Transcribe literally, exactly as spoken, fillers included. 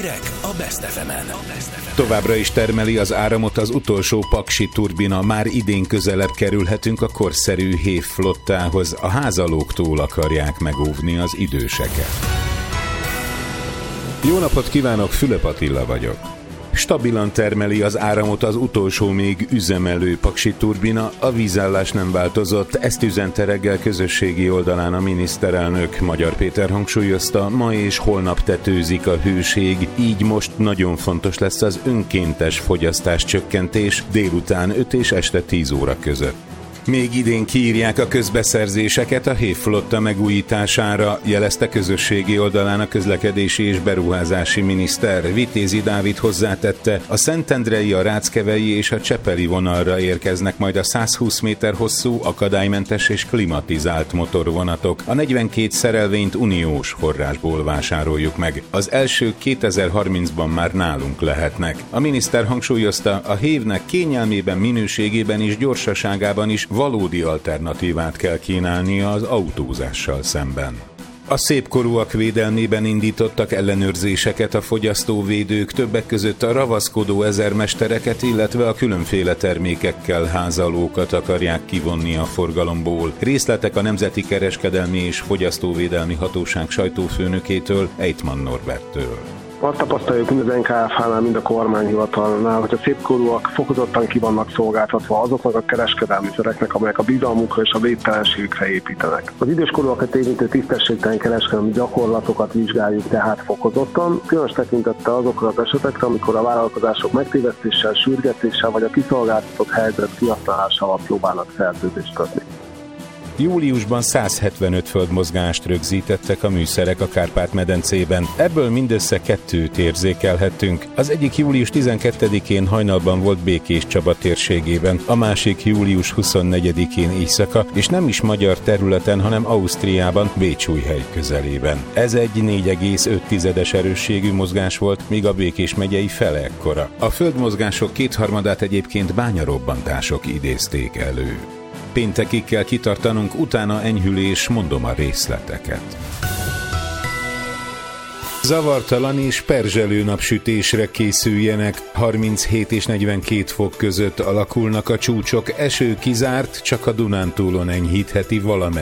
Hírek a Best ef emen. Továbbra is termeli az áramot az utolsó paksi turbina, már idén közelebb kerülhetünk a korszerű hévflottához. A házalóktól akarják megóvni az időseket. Jó napot kívánok, Fülöp Attila vagyok. Stabilan termeli az áramot az utolsó még üzemelő paksi turbina, a vízállás nem változott, ezt üzente reggel közösségi oldalán a miniszterelnök. Magyar Péter hangsúlyozta, ma és holnap tetőzik a hőség, így most nagyon fontos lesz az önkéntes fogyasztás csökkentés délután öt és este tíz óra között. Még idén kiírják a közbeszerzéseket a hévflotta megújítására, jelezte közösségi oldalán a közlekedési és beruházási miniszter. Vitézi Dávid hozzátette, a szentendrei, a ráckevei és a csepeli vonalra érkeznek majd a száz húsz méter hosszú, akadálymentes és klimatizált motorvonatok. A negyvenkét szerelvényt uniós forrásból vásároljuk meg. Az első kétezer-harmincban már nálunk lehetnek. A miniszter hangsúlyozta, a hévnek kényelmében, minőségében és gyorsaságában is valódi alternatívát kell kínálnia az autózással szemben. A szépkorúak védelmében indítottak ellenőrzéseket a fogyasztóvédők, többek között a ravaszkodó ezermestereket, illetve a különféle termékekkel házalókat akarják kivonni a forgalomból. Részletek a Nemzeti Kereskedelmi és Fogyasztóvédelmi Hatóság sajtófőnökétől, Ejtman Norberttől. Azt tapasztaljuk mind az en ká ef há-nál, mind a kormányhivatalnál, hogy a szépkorúak fokozottan ki vannak szolgáltatva azoknak a kereskedelmi töreknek, amelyek a bizalmukra és a védtelenségükre építenek. Az időskorúakat érintő tisztességtelen kereskedelmi gyakorlatokat vizsgáljuk tehát fokozottan, különös tekintettel azokra az esetekre, amikor a vállalkozások megtévesztéssel, sürgetéssel vagy a kiszolgáltatott helyzet kihasználásával próbálnak szerződést kötni. Júliusban száz hetvenöt földmozgást rögzítettek a műszerek a Kárpát-medencében. Ebből mindössze kettőt érzékelhettünk. Az egyik július tizenkettedikén hajnalban volt Békéscsaba térségében, a másik július huszonnegyedikén éjszaka, és nem is magyar területen, hanem Ausztriában, Bécsújhely közelében. Ez egy négy egész öt tizedes erősségű mozgás volt, míg a Békés megyei fele ekkora. A földmozgások kétharmadát egyébként bányarobbantások idézték elő. Péntekig kell kitartanunk, utána enyhülés, mondom a részleteket. Zavartalan és perzselő napsütésre készüljenek, harminchét és negyvenkét fok között alakulnak a csúcsok, eső kizárt, csak a Dunántúlon enyhítheti valamelyik